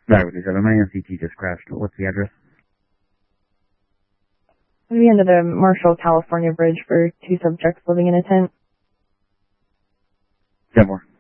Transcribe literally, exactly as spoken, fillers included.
Driver two seven, my M C T just crashed. What's the address? I'm going to be under the Marshall, California bridge for two subjects living in a tent. ten more.